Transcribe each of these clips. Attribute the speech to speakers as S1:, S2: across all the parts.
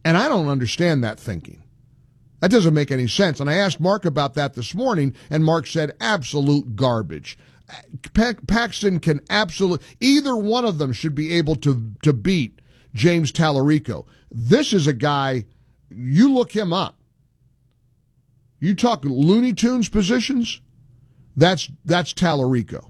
S1: And I don't understand that thinking. That doesn't make any sense. And I asked Mark about that this morning, and Mark said absolute garbage. Paxton can either one of them should be able to beat James Tallarico. This is a guy, you look him up. You talk Looney Tunes positions, that's Tallarico.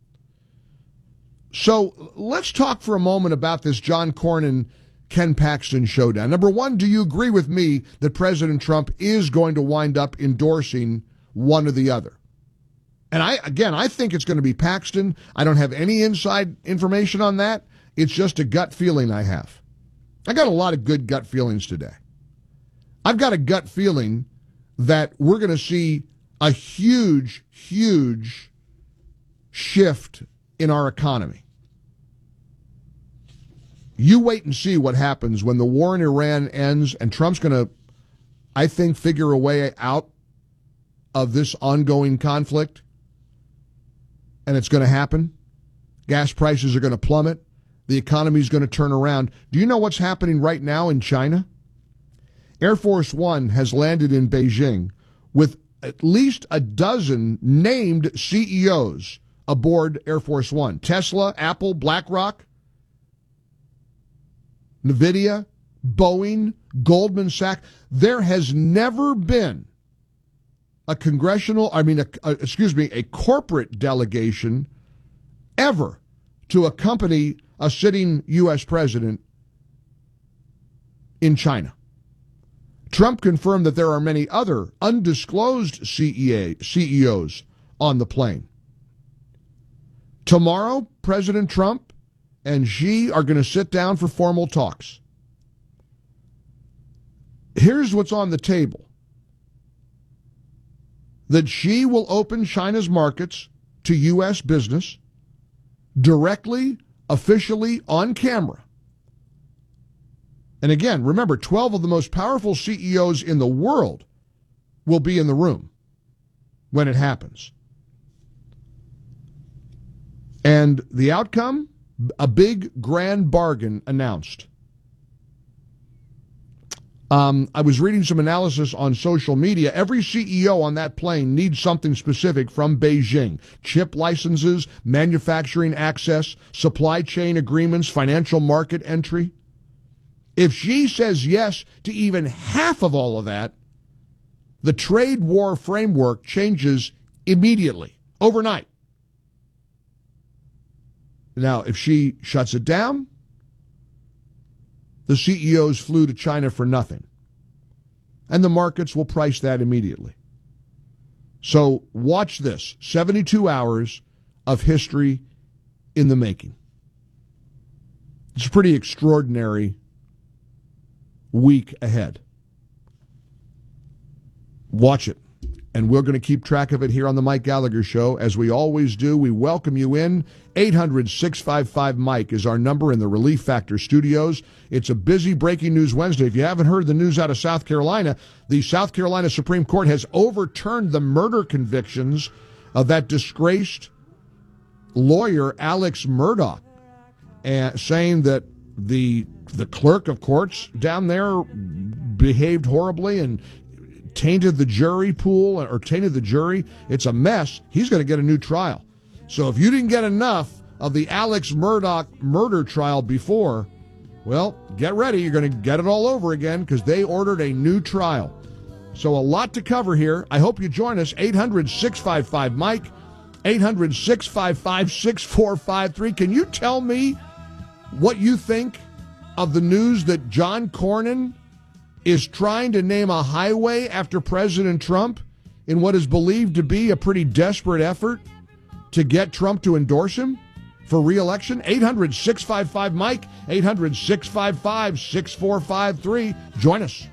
S1: So let's talk for a moment about this John Cornyn, Ken Paxton showdown. Number one, do you agree with me that President Trump is going to wind up endorsing one or the other? And I think it's going to be Paxton. I don't have any inside information on that. It's just a gut feeling I have. I got a lot of good gut feelings today. I've got a gut feeling that we're going to see a huge, huge shift in our economy. You wait and see what happens when the war in Iran ends, and Trump's going to, I think, figure a way out of this ongoing conflict, and it's going to happen. Gas prices are going to plummet. The economy is going to turn around. Do you know what's happening right now in China? Air Force One has landed in Beijing with at least a dozen named CEOs aboard Air Force One. Tesla, Apple, BlackRock, NVIDIA, Boeing, Goldman Sachs. There has never been a corporate delegation ever to accompany a sitting U.S. president in China. Trump confirmed that there are many other undisclosed CEOs on the plane. Tomorrow, President Trump and Xi are going to sit down for formal talks. Here's what's on the table. That Xi will open China's markets to U.S. business directly, officially, on camera. And again, remember, 12 of the most powerful CEOs in the world will be in the room when it happens. And the outcome? A big grand bargain announced. I was reading some analysis on social media. Every CEO on that plane needs something specific from Beijing. Chip licenses, manufacturing access, supply chain agreements, financial market entry. If Xi says yes to even half of all of that, the trade war framework changes immediately, overnight. Now, if Xi shuts it down, the CEOs flew to China for nothing. And the markets will price that immediately. So watch this. 72 hours of history in the making. It's a pretty extraordinary week ahead. Watch it. And we're going to keep track of it here on the Mike Gallagher Show. As we always do, we welcome you in. 800-655-MIKE is our number in the Relief Factor studios. It's a busy Breaking News Wednesday. If you haven't heard the news out of South Carolina, the South Carolina Supreme Court has overturned the murder convictions of that disgraced lawyer, Alex Murdaugh, saying that the clerk of courts down there behaved horribly and tainted the jury pool or tainted the jury. It's a mess. He's going to get a new trial. So if you didn't get enough of the Alex Murdaugh murder trial before, well, get ready. You're going to get it all over again because they ordered a new trial. So a lot to cover here. I hope you join us. 800-655-MIKE, 800-655-6453. Can you tell me what you think of the news that John Cornyn is trying to name a highway after President Trump in what is believed to be a pretty desperate effort to get Trump to endorse him for re-election? 800-655-MIKE, 800-655-6453. Join us.